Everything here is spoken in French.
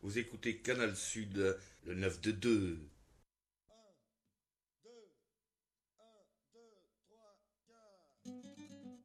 Vous écoutez Canal Sud, le 9 de 2.